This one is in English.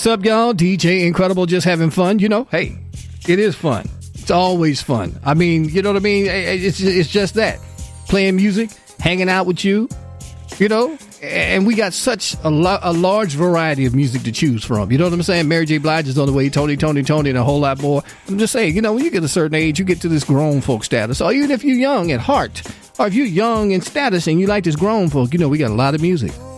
What's up, y'all? DJ Incredible, just having fun. You know, hey, it is fun. It's always fun. I mean, you know what I mean? It's just that. Playing music, hanging out with you, you know? And we got such a large variety of music to choose from. You know what I'm saying? Mary J. Blige is on the way, Tony, and a whole lot more. I'm just saying, you know, when you get a certain age, you get to this grown folk status. Or even if you're young at heart, or if you're young in status and you like this grown folk, you know, we got a lot of music.